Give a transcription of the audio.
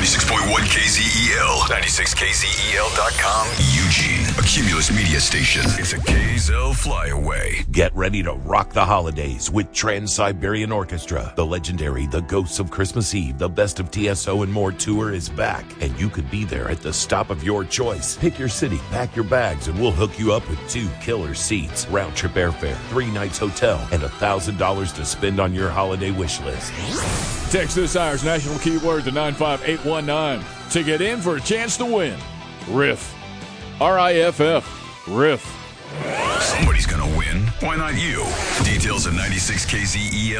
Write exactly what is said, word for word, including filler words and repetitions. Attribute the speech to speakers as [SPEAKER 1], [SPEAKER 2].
[SPEAKER 1] ninety-six point one K Z E L, ninety-six K Z E L dot com, Eugene, a Cumulus media station. It's a K Z L flyaway.
[SPEAKER 2] Get ready to rock the holidays with Trans-Siberian Orchestra. The legendary The Ghosts of Christmas Eve, the Best of T S O and More tour is back, and you could be there at the stop of your choice. Pick your city, pack your bags, and we'll hook you up with two killer seats, round-trip airfare, three nights hotel, and one thousand dollars to spend on your holiday wish list.
[SPEAKER 3] Text this hour's national keyword to nine five eight one nine to get in for a chance to win. Riff. R I F F. Riff.
[SPEAKER 1] Somebody's gonna win. Why not you? Details at ninety-six K Z E L.